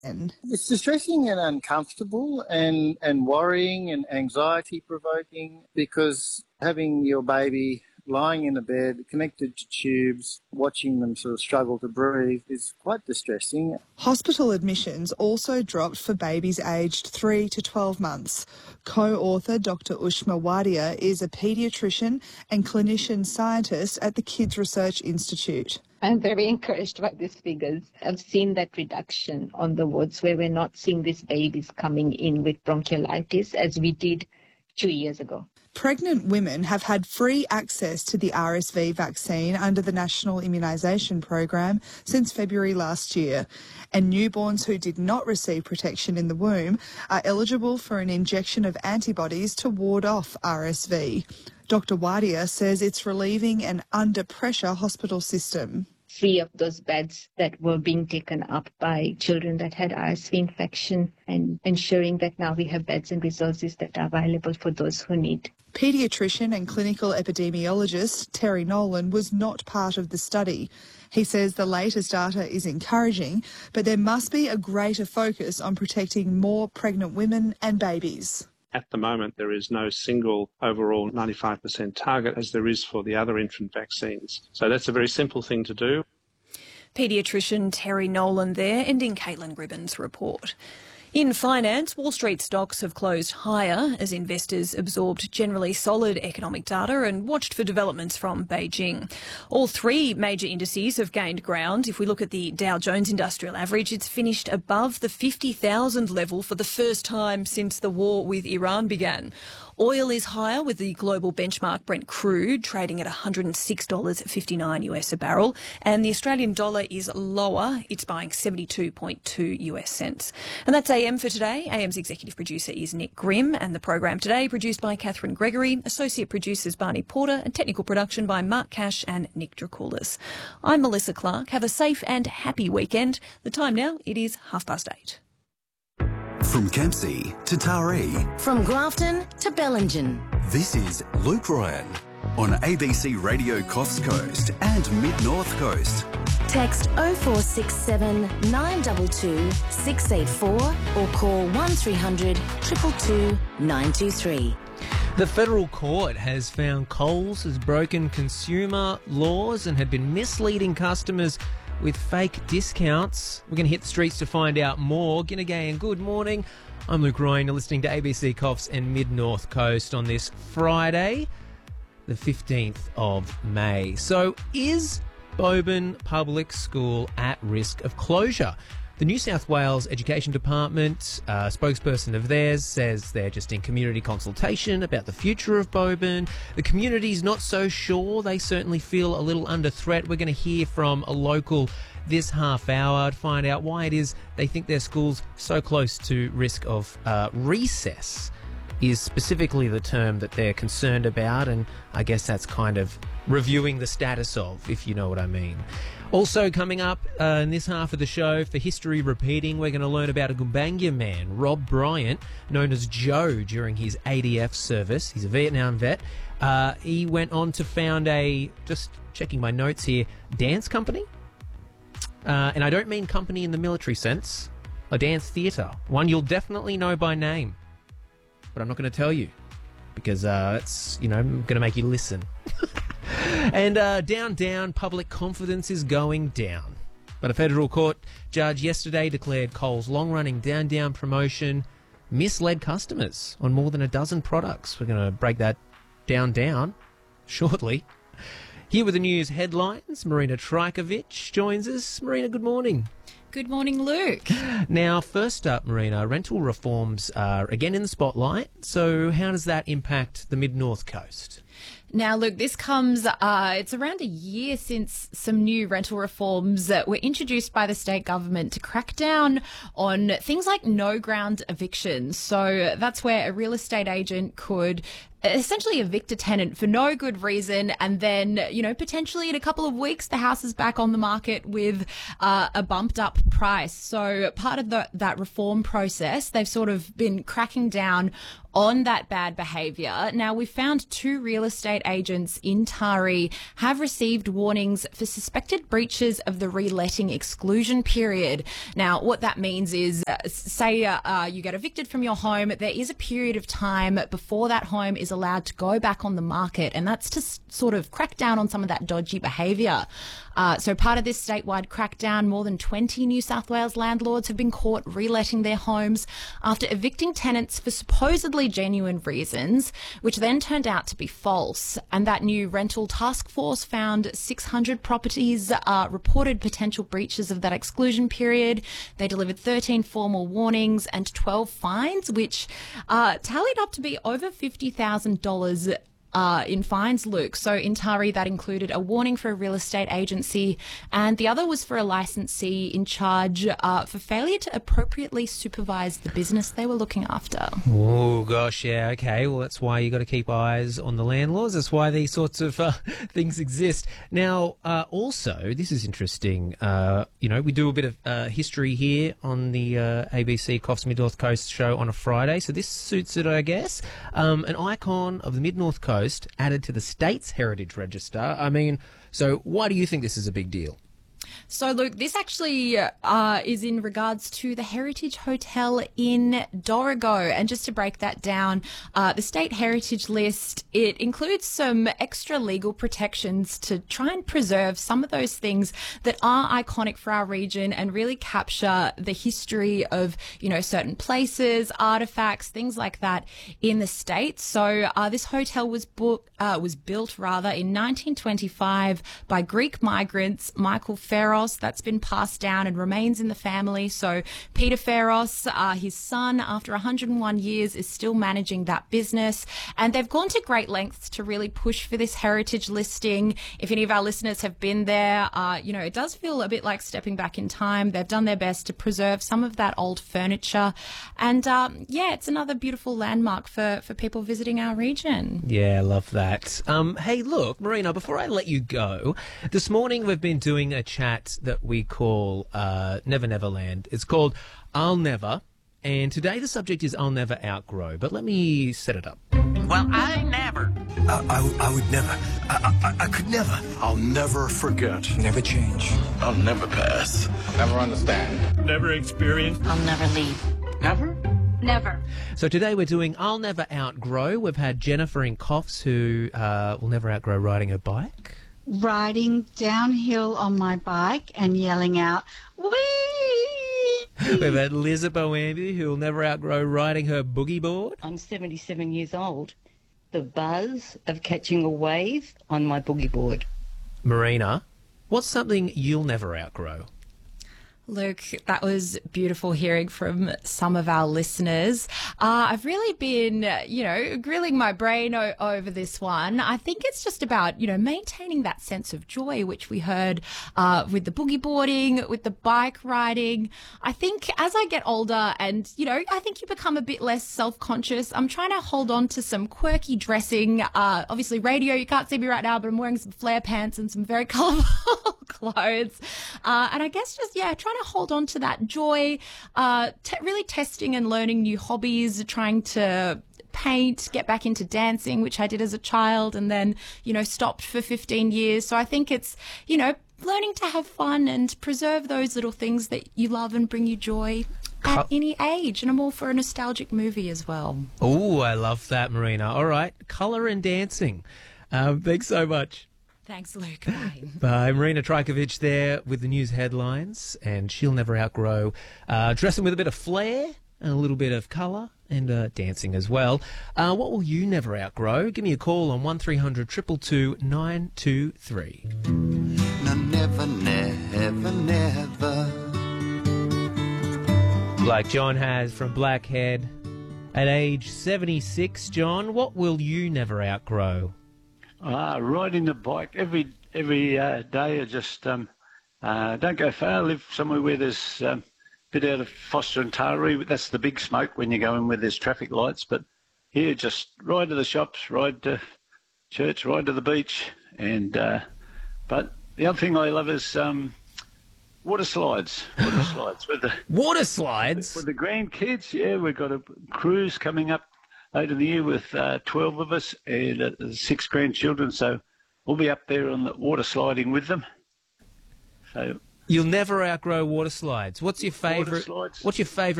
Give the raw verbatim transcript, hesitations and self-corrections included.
It's distressing and uncomfortable and, and worrying and anxiety provoking, because having your baby lying in a bed, connected to tubes, watching them sort of struggle to breathe is quite distressing. Hospital admissions also dropped for babies aged three to twelve months. Co-author Doctor Ushma Wadia is a paediatrician and clinician scientist at the Kids Research Institute. I'm very encouraged by these figures. I've seen that reduction on the wards where we're not seeing these babies coming in with bronchiolitis as we did two years ago. Pregnant women have had free access to the R S V vaccine under the National Immunisation Program since February last year, and newborns who did not receive protection in the womb are eligible for an injection of antibodies to ward off R S V. Doctor Wadia says it's relieving an under-pressure hospital system. Three of those beds that were being taken up by children that had R S V infection, and ensuring that now we have beds and resources that are available for those who need. Paediatrician and clinical epidemiologist Terry Nolan was not part of the study. He says the latest data is encouraging, but there must be a greater focus on protecting more pregnant women and babies. At the moment, there is no single overall ninety-five percent target as there is for the other infant vaccines. So that's a very simple thing to do. Paediatrician Terry Nolan there, ending Caitlin Gribbon's report. In finance, Wall Street stocks have closed higher as investors absorbed generally solid economic data and watched for developments from Beijing. All three major indices have gained ground. If we look at the Dow Jones Industrial Average, it's finished above the fifty thousand level for the first time since the war with Iran began. Oil is higher, with the global benchmark Brent crude trading at one hundred six dollars fifty-nine US a barrel, and the Australian dollar is lower. It's buying seventy-two point two US cents. And that's A M for today. A M's executive producer is Nick Grimm, and the program today produced by Catherine Gregory, associate producers Barney Porter, and technical production by Mark Cash and Nick Dracoulis. I'm Melissa Clark. Have a safe and happy weekend. The time now, it is half past eight. From Kempsey to Taree. From Grafton to Bellingen. This is Luke Ryan on A B C Radio Coffs Coast and Mid-North Coast. Text oh four six seven, nine two two, six eight four or call one three hundred, two two two, nine two three. The federal court has found Coles has broken consumer laws and had been misleading customers with fake discounts. We're going to hit the streets to find out more. Ginagay and good morning. I'm Luke Ryan. You're listening to A B C Coffs and Mid-North Coast on this Friday, the fifteenth of May. So is Boban Public School at risk of closure? The New South Wales Education Department, uh, spokesperson of theirs, says they're just in community consultation about the future of Boban. The community's not so sure. They certainly feel a little under threat. We're going to hear from a local this half hour to find out why it is they think their school's so close to risk of uh, recess is specifically the term that they're concerned about, and I guess that's kind of reviewing the status of, if you know what I mean. Also coming up uh, in this half of the show, for history repeating, we're going to learn about a Gumbaynggirr man, Rob Bryant, known as Joe during his A D F service. He's a Vietnam vet. Uh, he went on to found a, just checking my notes here, dance company. Uh, and I don't mean company in the military sense, a dance theatre, one you'll definitely know by name. But I'm not going to tell you because uh, it's, you know, going to make you listen. And uh, down, down, public confidence is going down. But a federal court judge yesterday declared Coles' long-running down, down promotion misled customers on more than a dozen products. We're going to break that down, down shortly. Here with the news headlines, Marina Trajkovic joins us. Marina, good morning. Good morning, Luke. Now, first up, Marina, rental reforms are again in the spotlight. So how does that impact the Mid-North Coast? Now, look, this comes, uh, it's around a year since some new rental reforms that were introduced by the state government to crack down on things like no-ground evictions. So that's where a real estate agent could essentially evict a tenant for no good reason, and then, you know, potentially in a couple of weeks, the house is back on the market with uh, a bumped up price. So part of the, that reform process, they've sort of been cracking down on that bad behaviour. Now, we found two real estate agents in Taree have received warnings for suspected breaches of the reletting exclusion period. Now, what that means is, uh, say uh, uh, you get evicted from your home, there is a period of time before that home is allowed to go back on the market, and that's to s- sort of crack down on some of that dodgy behaviour. Uh, so part of this statewide crackdown, more than twenty New South Wales landlords have been caught reletting their homes after evicting tenants for supposedly genuine reasons, which then turned out to be false. And that new rental task force found six hundred properties uh, reported potential breaches of that exclusion period. They delivered thirteen formal warnings and twelve fines, which uh, tallied up to be over fifty thousand dollars Uh, in fines, Luke. So in Taree, that included a warning for a real estate agency, and the other was for a licensee in charge uh, for failure to appropriately supervise the business they were looking after. Oh, gosh, yeah, okay. Well, that's why you got to keep eyes on the landlords. That's why these sorts of uh, things exist. Now, uh, also, this is interesting. Uh, you know, we do a bit of uh, history here on the uh, A B C Coffs Mid-North Coast show on a Friday, so this suits it, I guess. Um, an icon of the Mid-North Coast added to the state's heritage register. I mean, so why do you think this is a big deal? So, Luke, this actually uh, is in regards to the Heritage Hotel in Dorrigo. And just to break that down, uh, the State Heritage List, it includes some extra legal protections to try and preserve some of those things that are iconic for our region and really capture the history of, you know, certain places, artefacts, things like that in the state. So uh, this hotel was, book, uh, was built, rather, in nineteen twenty-five by Greek migrants, Michael Ferros. That's been passed down and remains in the family. So Peter Ferros, uh, his son, after one hundred and one years, is still managing that business. And they've gone to great lengths to really push for this heritage listing. If any of our listeners have been there, uh, you know, it does feel a bit like stepping back in time. They've done their best to preserve some of that old furniture. And um, yeah, it's another beautiful landmark for, for people visiting our region. Yeah, I love that. Um, hey, look, Marina, before I let you go, this morning we've been doing a chat that we call uh, Never Never Land. It's called I'll Never, and today the subject is I'll never outgrow, but let me set it up. Well, I never. I, I, I would never. I, I, I could never. I'll never forget. Never change. I'll never pass. Never understand. Never experience. I'll never leave. Never? Never. So today we're doing I'll Never Outgrow. We've had Jennifer in Coffs, who uh, will never outgrow riding her bike. Riding downhill on my bike and yelling out, wee! We've had Liz at Boambi, who will never outgrow riding her boogie board. I'm seventy-seven years old. The buzz of catching a wave on my boogie board. Marina, what's something you'll never outgrow? Luke, that was beautiful hearing from some of our listeners. Uh, I've really been, you know, grilling my brain o- over this one. I think it's just about, you know, maintaining that sense of joy, which we heard uh, with the boogie boarding, with the bike riding. I think as I get older and, you know, I think you become a bit less self-conscious. I'm trying to hold on to some quirky dressing. Uh, obviously, radio, you can't see me right now, but I'm wearing some flare pants and some very colourful clothes. Uh, and I guess just, yeah, trying to hold on to that joy, uh, t- really testing and learning new hobbies, trying to paint, get back into dancing, which I did as a child, and then, you know, stopped for fifteen years. So I think it's, you know, learning to have fun and preserve those little things that you love and bring you joy at any age. And I'm all for a nostalgic movie as well. Oh, I love that, Marina. All right, colour and dancing. Um, thanks so much. Thanks, Luke. Bye. Bye. Marina Trajkovic there with the news headlines, and she'll never outgrow uh, dressing with a bit of flair and a little bit of colour and uh, dancing as well. Uh, what will you never outgrow? Give me a call on one three hundred two two two nine two three. No, never, never, never. Like John has from Blackhead. At age seventy-six, John, what will you never outgrow? Uh, riding the bike every every uh, day. I just um, uh, don't go far. I live somewhere where there's um, a bit out of Foster and Taree. That's the big smoke when you go in where there's traffic lights. But here, just ride to the shops, ride to church, ride to the beach. And uh, but the other thing I love is um, water slides. Water slides with the water slides with the grandkids. Yeah, we've got a cruise coming up later in the year with uh, twelve of us and uh, six grandchildren. So we'll be up there on the water sliding with them. So you'll never outgrow water slides. What's your favourite? Water slides. What's your favourite